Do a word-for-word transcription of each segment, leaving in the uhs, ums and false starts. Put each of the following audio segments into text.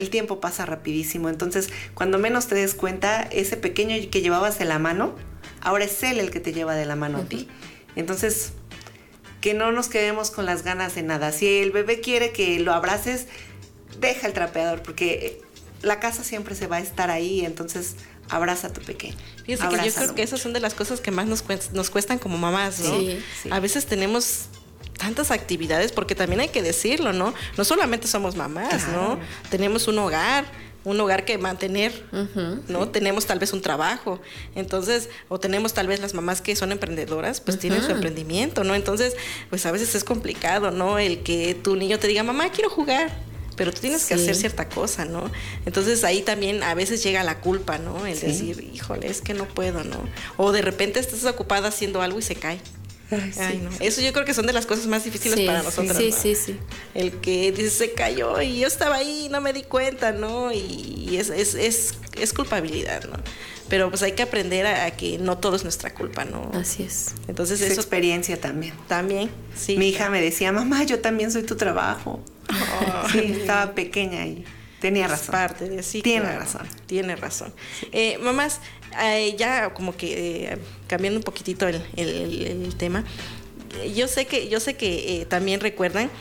el tiempo pasa rapidísimo. Entonces, cuando menos te des cuenta, ese pequeño que llevabas de la mano, ahora es él el que te lleva de la mano uh-huh. a ti. Entonces, que no nos quedemos con las ganas de nada. Si el bebé quiere que lo abraces, deja el trapeador, porque la casa siempre se va a estar ahí. Entonces, abraza a tu pequeño. Fíjese que yo creo que esas son de las cosas que más nos, nos cuestan como mamás, ¿no? Sí, sí. A veces tenemos tantas actividades, porque también hay que decirlo, ¿no? No solamente somos mamás, claro. ¿no? Tenemos un hogar, un hogar que mantener, uh-huh, ¿no? Sí. Tenemos tal vez un trabajo, entonces, o tenemos tal vez las mamás que son emprendedoras, pues uh-huh. tienen su emprendimiento, ¿no? Entonces, pues a veces es complicado, ¿no? El que tu niño te diga, mamá, quiero jugar, pero tú tienes sí. que hacer cierta cosa, ¿no? Entonces ahí también a veces llega la culpa, ¿no? El sí. decir, híjole, es que no puedo, ¿no? O de repente estás ocupada haciendo algo y se cae. Ay, Ay, sí, no. sí. Eso yo creo que son de las cosas más difíciles sí, para nosotros, sí, ¿no? sí, sí. El que dice se cayó y yo estaba ahí y no me di cuenta, ¿no? Y es, es, es, es culpabilidad, ¿no? Pero pues hay que aprender a, a que no todo es nuestra culpa, ¿no? Así es. Entonces es eso experiencia también. También, sí. Mi hija me decía, mamá, yo también soy tu trabajo. Oh, sí, estaba pequeña y tenía razón. Es parte de sí. Tiene claro, razón. Tiene razón. Sí. Eh, mamás, eh, ya como que eh, cambiando un poquitito el, el, el, el tema. Yo sé que, yo sé que eh, también recuerdan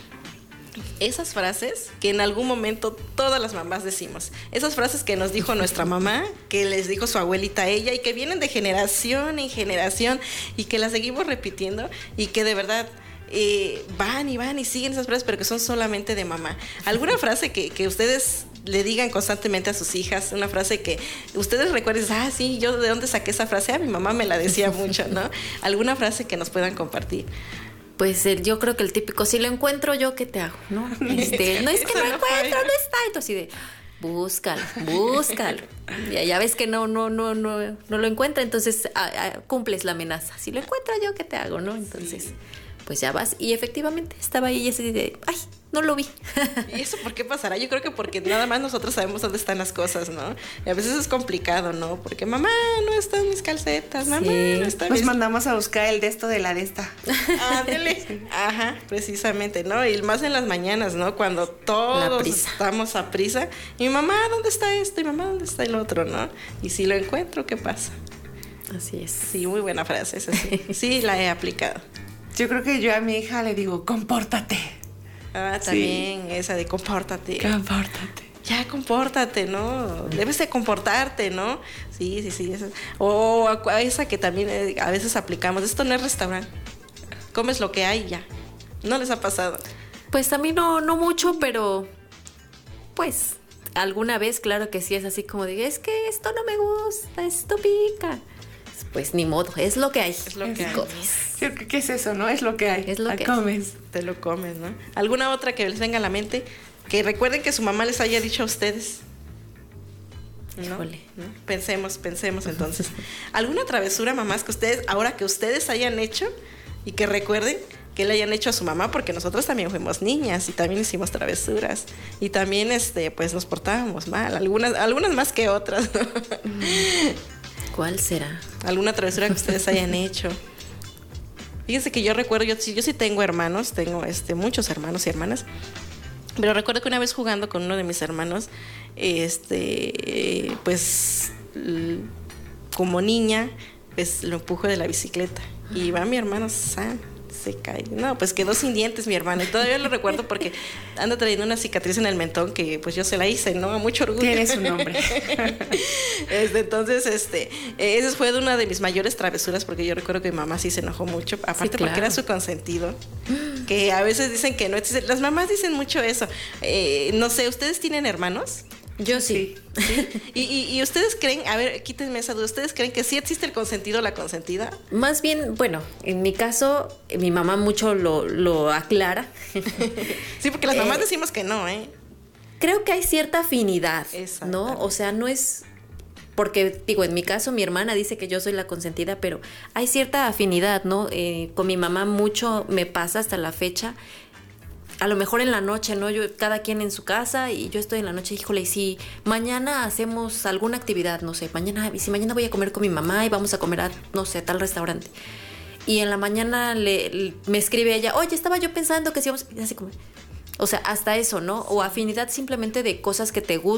esas frases que en algún momento todas las mamás decimos. Esas frases que nos dijo nuestra mamá, que les dijo su abuelita a ella y que vienen de generación en generación y que las seguimos repitiendo y que de verdad eh, van y van y siguen esas frases, pero que son solamente de mamá. ¿Alguna frase que, que ustedes le digan constantemente a sus hijas? Una frase que ustedes recuerden, ah, sí, yo de dónde saqué esa frase, ah, mi mamá me la decía mucho, ¿no? ¿Alguna frase que nos puedan compartir? Pues el, yo creo que el típico, si lo encuentro yo, ¿qué te hago? No, este, no es que no lo encuentro, no está. Entonces así de, búscalo, búscalo. Ya, ya ves que no, no, no, no, no lo encuentra, entonces a, a, cumples la amenaza. Si lo encuentro yo, ¿qué te hago? ¿No? Entonces, sí. Pues ya vas. Y efectivamente estaba ahí y así de, ay, no lo vi. ¿Y eso por qué pasará? Yo creo que porque nada más nosotros sabemos dónde están las cosas, ¿no? Y a veces es complicado, ¿no? Porque mamá, no están mis calcetas, mamá, sí. no están Nos mis... mandamos a buscar el de esto de la de esta. Ándale. Sí. Ajá, precisamente, ¿no? Y más en las mañanas, ¿no? Cuando todos estamos a prisa. Y mamá, ¿dónde está esto? Y mamá, ¿dónde está el otro? ¿No? Y si lo encuentro, ¿qué pasa? Así es. Sí, muy buena frase, esa sí. Sí, la he aplicado. Yo creo que yo a mi hija le digo, compórtate. Ah, también sí. Esa de compórtate. Compórtate. Ya, compórtate, ¿no? Debes de comportarte, ¿no? Sí, sí, sí. Esa. O esa que también a veces aplicamos. Esto no es restaurante. Comes lo que hay ya. ¿No les ha pasado? Pues a mí no, no mucho, pero pues alguna vez, claro que sí, es así como de, es que esto no me gusta, esto pica. Pues ni modo, es lo que hay. Es lo que hay. ¿Qué, ¿Qué es eso, no? Es lo que hay. Es lo que comes. Es. Te lo comes, ¿no? ¿Alguna otra que les venga a la mente? Que recuerden que su mamá les haya dicho a ustedes. ¿No? Híjole. ¿No? Pensemos, pensemos entonces. ¿Alguna travesura, mamás, que ustedes, ahora que ustedes hayan hecho y que recuerden que le hayan hecho a su mamá? Porque nosotros también fuimos niñas y también hicimos travesuras. Y también, este, pues, nos portábamos mal. Algunas, algunas más que otras, ¿no? ¿Cuál será? ¿Alguna travesura que ustedes hayan hecho? Fíjense que yo recuerdo, yo, yo sí tengo hermanos, tengo este, muchos hermanos y hermanas, pero recuerdo que una vez jugando con uno de mis hermanos, este, pues como niña, pues lo empujo de la bicicleta y va mi hermano Sam. Se cae. No, pues quedó sin dientes mi hermano. Y todavía lo recuerdo porque anda trayendo una cicatriz en el mentón que pues yo se la hice, ¿no? A mucho orgullo. Tiene su nombre. este, entonces, este, esa fue una de mis mayores travesuras porque yo recuerdo que mi mamá sí se enojó mucho. Aparte sí, claro. Porque era su consentido. Que a veces dicen que no existe. Las mamás dicen mucho eso. Eh, no sé, ¿ustedes tienen hermanos? Yo sí. ¿Sí? ¿Y, y, ¿Y ustedes creen, a ver, quítenme esa duda, ¿ustedes creen que sí existe el consentido o la consentida? Más bien, bueno, en mi caso, mi mamá mucho lo, lo aclara. Sí, porque las mamás eh, decimos que no, ¿eh? Creo que hay cierta afinidad, ¿no? O sea, no es... Porque, digo, en mi caso, mi hermana dice que yo soy la consentida, pero hay cierta afinidad, ¿no? Eh, con mi mamá mucho me pasa hasta la fecha. A lo mejor en la noche, ¿no? Yo, cada quien en su casa y yo estoy en la noche, híjole, y si mañana hacemos alguna actividad, no sé, mañana, si mañana voy a comer con mi mamá y vamos a comer a, no sé, a tal restaurante. Y en la mañana le, le, me escribe ella, oye, estaba yo pensando que si vamos, así como, o sea, hasta eso, ¿no? O afinidad simplemente de cosas que te gustan.